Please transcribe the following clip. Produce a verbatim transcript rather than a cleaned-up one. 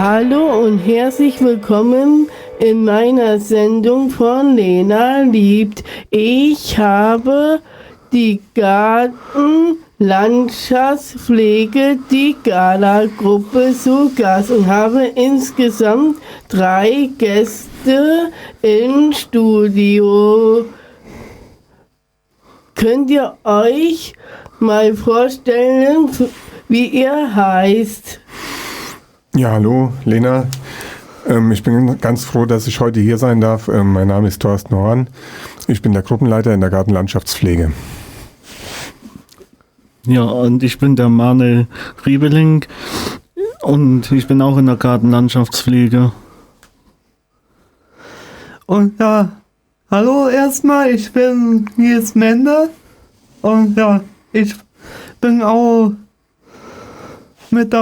Hallo und herzlich willkommen in meiner Sendung von Lena liebt. Ich habe die Gartenlandschaftspflege, die Gala-Gruppe zu Gast und habe insgesamt drei Gäste im Studio. Könnt ihr euch mal vorstellen, wie ihr heißt? Ja, hallo, Lena. Ähm, ich bin ganz froh, dass ich heute hier sein darf. Ähm, mein Name ist Thorsten Horn. Ich bin der Gruppenleiter in der Gartenlandschaftspflege. Ja, und ich bin der Manuel Riebeling und ich bin auch in der Gartenlandschaftspflege. Und ja, hallo erstmal, ich bin Nils Mende und ja, ich bin auch mit dabei.